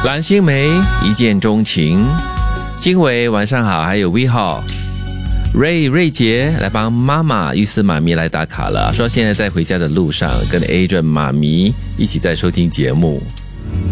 蓝心湄一见钟情，经纬晚上好，还有 V 号瑞杰来帮妈妈玉丝妈咪来打卡了，说现在在回家的路上，跟 Adrian 妈咪一起在收听节目。